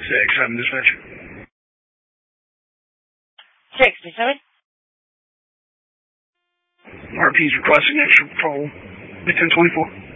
6-7 dispatch. 67. RP's requesting extra patrol. 1024.